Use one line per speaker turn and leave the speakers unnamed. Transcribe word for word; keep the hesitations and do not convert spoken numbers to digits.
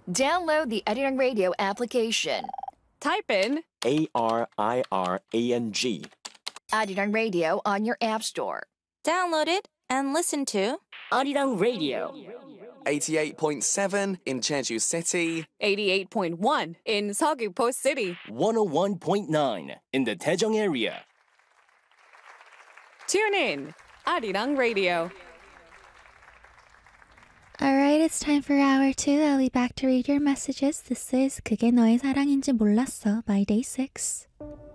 Download the Arirang Radio application.
Type in
A R I R A N G.
Arirang Radio on your app store.
Download it and listen to
Arirang Radio.
eighty-eight point seven in Jeju City.
eighty-eight point one in Seogwipo City.
one oh one point nine in the Daejeong area.
Tune in, Arirang Radio.
Alright, it's time for hour two. I'll be back to read your messages. This is 그게 너의 사랑인지 몰랐어 by Day six.